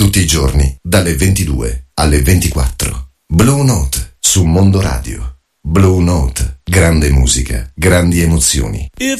tutti i giorni, dalle 22 alle 24. Blue Note su Mondo Radio. Blue Note, grande musica, grandi emozioni. If